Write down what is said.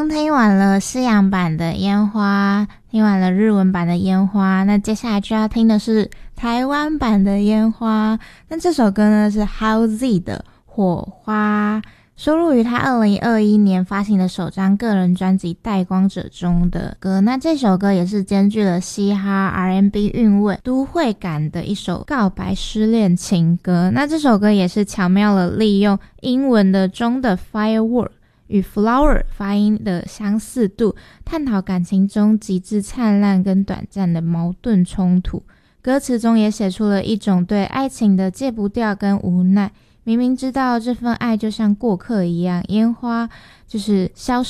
刚听完了西洋版的烟花，听完了日文版的烟花，那接下来就要听的是台湾版的烟花。那这首歌呢是 Howz 的火花，收录于他2021年发行的首张个人专辑《带光者》中的歌。那这首歌也是兼具了嘻哈 R&B 韵味都会感的一首告白失恋情歌。那这首歌也是巧妙地利用英文的中的 firework 与 flower 发音的相似度，探讨感情中极致灿烂跟短暂的矛盾冲突。歌词中也写出了一种对爱情的戒不掉跟无奈，明明知道这份爱就像过客一样，烟花就是消失